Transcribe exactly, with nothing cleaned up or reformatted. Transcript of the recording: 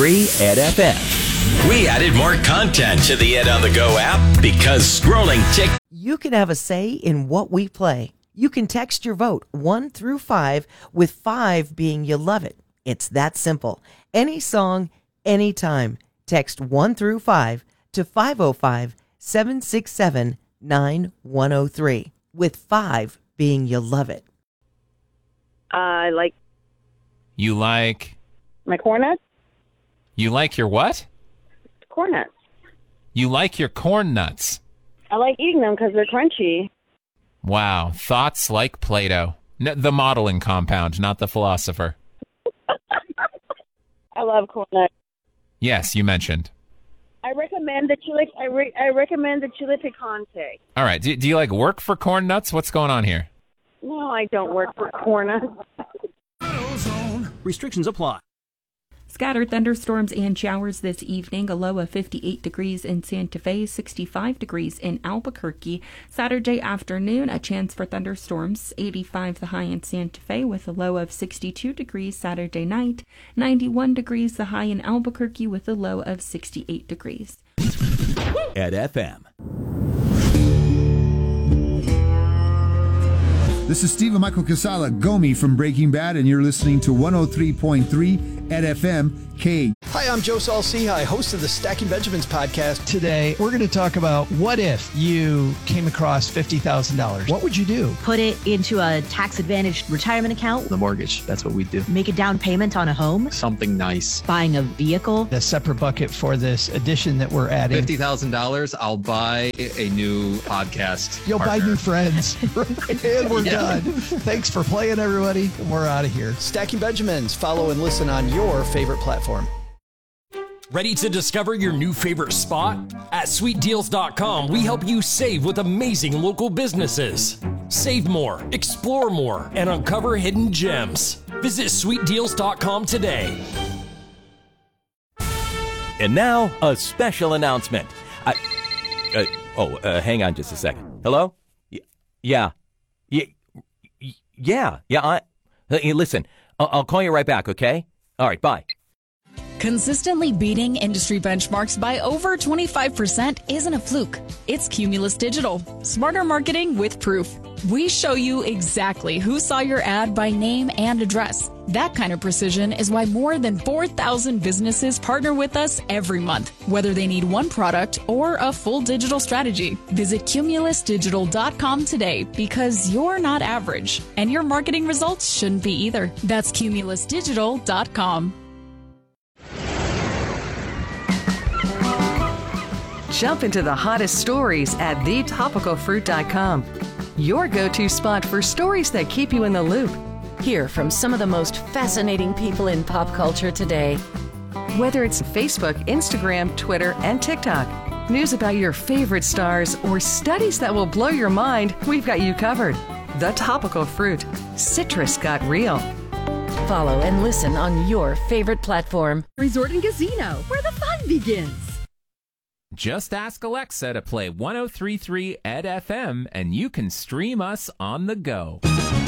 Free Ed F M. We added more content to the Ed on the Go app because scrolling tick. You can have a say in what we play. You can text your vote one through five, with five being you love it. It's that simple. Any song, anytime. Text one through five to five oh five, seven six seven, nine one oh three, with five being you love it. I like You like... my corn nuts. You like your what? Corn nuts. You like your corn nuts. I like eating them because they're crunchy. Wow. Thoughts like Plato. N- the modeling compound, not the philosopher. I love corn nuts. Yes, you mentioned. I recommend the chile. I, re- I recommend the chile picante. All right. Do, do you like work for corn nuts? What's going on here? No, I don't work for corn nuts. Restrictions apply. Scattered thunderstorms and showers this evening, a low of fifty-eight degrees in Santa Fe, sixty-five degrees in Albuquerque. Saturday afternoon, a chance for thunderstorms, eighty-five the high in Santa Fe with a low of sixty-two degrees Saturday night, ninety-one degrees the high in Albuquerque with a low of sixty-eight degrees. Ed F M. This is Stephen Michael Casala, Gomi from Breaking Bad, and you're listening to one oh three point three at F M K. Hi, I'm Joe Saul-Sehy, host of the Stacking Benjamins podcast. Today, we're going to talk about what if you came across fifty thousand dollars? What would you do? Put it into a tax-advantaged retirement account. The mortgage, that's what we do. Make a down payment on a home. Something nice. Buying a vehicle. A separate bucket for this addition that we're adding. fifty thousand dollars, I'll buy a new podcast You'll partner. buy new friends. And we're yeah. done. Thanks for playing, everybody. We're out of here. Stacking Benjamins. Follow and listen on your favorite platform. Ready to discover your new favorite spot? At sweet deals dot com, we help you save with amazing local businesses. Save more, explore more, and uncover hidden gems. Visit sweet deals dot com today. And now, a special announcement. I, uh, oh, uh, hang on just a second. Hello? Y- yeah. Yeah. Yeah. Yeah. I, uh, hey, listen, I'll, I'll call you right back, okay? All right, bye. Consistently beating industry benchmarks by over twenty-five percent isn't a fluke. It's Cumulus Digital. Smarter marketing with proof. We show you exactly who saw your ad by name and address. That kind of precision is why more than four thousand businesses partner with us every month, whether they need one product or a full digital strategy. Visit cumulus digital dot com today because you're not average, and your marketing results shouldn't be either. That's cumulus digital dot com. Jump into the hottest stories at the topical fruit dot com. Your go-to spot for stories that keep you in the loop. Hear from some of the most fascinating people in pop culture today. Whether it's Facebook, Instagram, Twitter, and TikTok, news about your favorite stars, or studies that will blow your mind, we've got you covered. The Topical Fruit. Citrus got real. Follow and listen on your favorite platform. Resort and Casino, where the fun begins. Just ask Alexa to play one oh three point three Ed F M, and you can stream us on the go.